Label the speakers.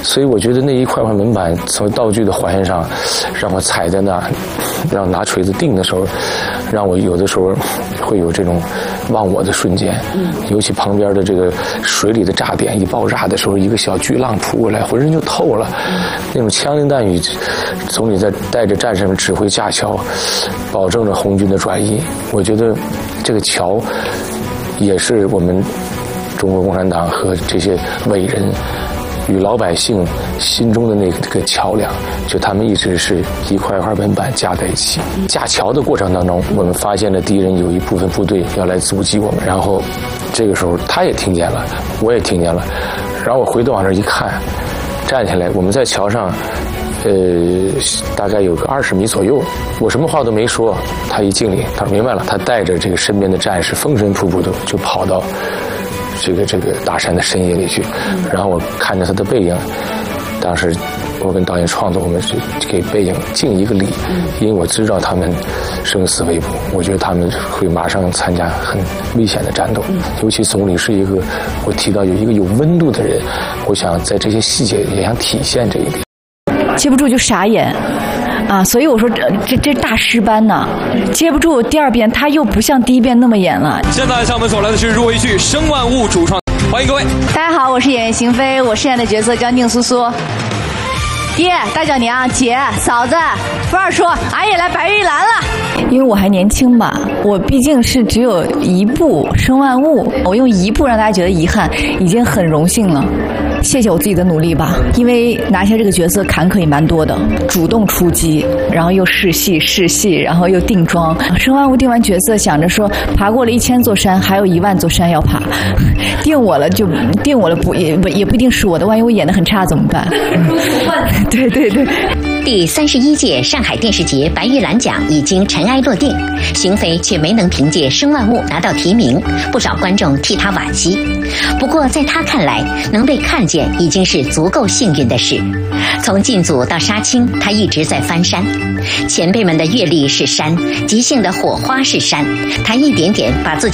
Speaker 1: 所以我觉得那一块门板从道具的还原上，让我踩在那，让拿锤子定的时候，让我有的时候会有这种忘我的瞬间。尤其旁边的这个水里的炸点一爆炸的时候，一个小巨浪扑过来，浑身就透了。那种枪林弹雨，总理在带着战士们指挥架桥，保证着红军的转移。我觉得这个桥也是我们中国共产党和这些伟人与老百姓心中的那个桥梁，就他们一直是一块块门板架在一起。架桥的过程当中，我们发现了敌人有一部分部队要来阻击我们，然后这个时候他也听见了，我也听见了，然后我回头往这一看，站起来，我们在桥上大概有个20米左右，我什么话都没说，他一敬礼，他说明白了，他带着这个身边的战士风尘仆仆的就跑到这个大山的深夜里去，然后我看着他的背影，当时我跟导演创作，我们就给背影敬一个礼，因为我知道他们生死未卜，我觉得他们会马上参加很危险的战斗，尤其总理是一个我提到有一个有温度的人，我想在这些细节也想体现这一点。
Speaker 2: 接不住就傻眼啊！所以我说这大师班呢，接不住第二遍他又不像第一遍那么演了。
Speaker 3: 现在向我们走来的是入围剧《生万物》主创，欢迎各位。
Speaker 2: 大家好，我是演员邢菲，我饰演的角色叫宁苏苏。爹、大脚娘、姐、嫂子、福二叔，俺也来白玉兰了。因为我还年轻吧，我毕竟是只有一部《生万物》，我用一部让大家觉得遗憾，已经很荣幸了。谢谢我自己的努力吧，因为拿下这个角色坎坷也蛮多的，主动出击，然后又试戏，然后又定妆。生万物定完角色，想着说爬过了1000座山，还有10000座山要爬，定我了不也不一定是我的，万一我演得很差怎么办？对。
Speaker 4: 第31届上海电视节白玉兰奖已经尘埃落定，邢菲却没能凭借《生万物》拿到提名，不少观众替她惋惜。不过在她看来，能被看见已经是足够幸运的事。从进组到杀青，她一直在翻山，前辈们的阅历是山，即兴的火花是山，她一点点把自己